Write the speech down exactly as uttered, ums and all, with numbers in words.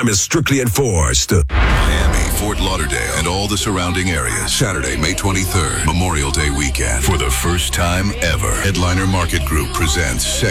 time is strictly enforced. Miami, Fort Lauderdale, and all the surrounding areas. Saturday, May twenty-third, Memorial Day weekend. For the first time ever, Headliner Market Group presents Sex